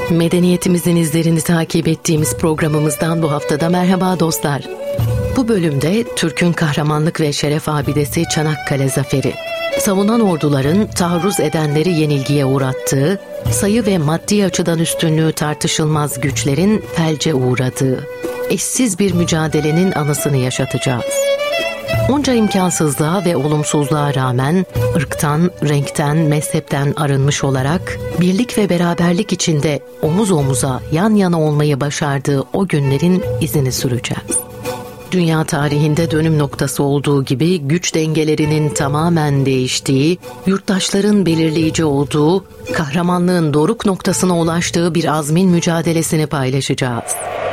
Medeniyetimizin izlerini takip ettiğimiz programımızdan bu haftada merhaba dostlar. Bu bölümde Türk'ün kahramanlık ve şeref abidesi Çanakkale Zaferi, savunan orduların taarruz edenleri yenilgiye uğrattığı, sayı ve maddi açıdan üstünlüğü tartışılmaz güçlerin felce uğradığı, eşsiz bir mücadelenin anısını yaşatacağız. Onca imkansızlığa ve olumsuzluğa rağmen ırktan, renkten, mezhepten arınmış olarak birlik ve beraberlik içinde omuz omuza yan yana olmayı başardığı o günlerin izini süreceğiz. Dünya tarihinde dönüm noktası olduğu gibi güç dengelerinin tamamen değiştiği, yurttaşların belirleyici olduğu, kahramanlığın doruk noktasına ulaştığı bir azmin mücadelesini paylaşacağız.